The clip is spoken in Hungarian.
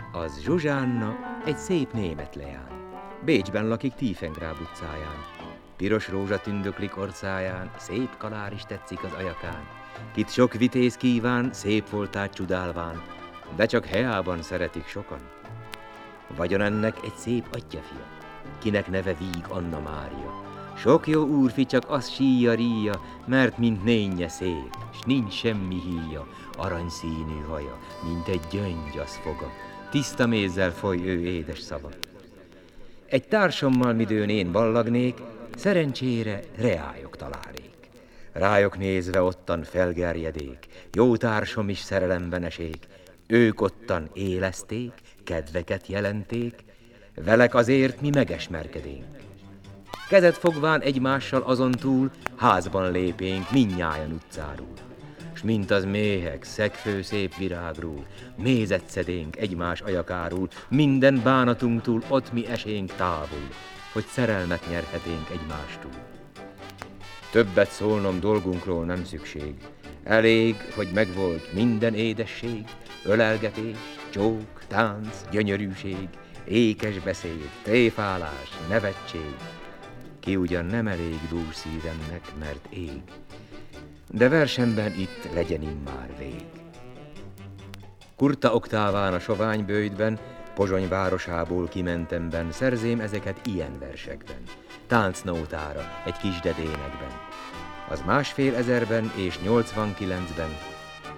Az Zsuzsánna egy szép német leány. Bécsben lakik Tiefengrab utcáján. Piros rózsa tündöklik orcáján, szép kalár is tetszik az ajakán. Kit sok vitéz kíván, szép voltát csodálván, de csak Heában szeretik sokan. Vagyon ennek egy szép atyafia, kinek neve Víg Anna Mária. Sok jó úrfi, csak az síja-ríja, mert mint nénye szép, s nincs semmi híja. Aranyszínű haja, mint egy gyöngy az foga, tiszta mézzel foly ő édes szava. Egy társammal midőn én ballagnék, szerencsére reályok találék. Rájok nézve ottan felgerjedék, jó társam is szerelemben esék. Ők ottan éleszték, kedveket jelenték, velek azért mi megesmerkedénk. Kezet fogván egymással azon túl, házban lépénk mindnyájan utcáról. S mint az méhek, szegfő szép virágról, mézet szedénk egymás ajakáról, minden bánatunktól ott mi esénk távol, hogy szerelmet nyerheténk egymástól. Többet szólnom dolgunkról nem szükség, elég, hogy megvolt minden édesség, ölelgetés, csók, tánc, gyönyörűség, ékes beszéd, tréfálás, nevetség. Ki ugyan nem elég dús szívemnek, mert ég, de versemben itt legyen immár vég. Kurta oktáván a sovány bőjtben, Pozsony városából kimentemben, szerzém ezeket ilyen versekben, táncnótára, egy kis dedénekben. Az 1500 és 89-ben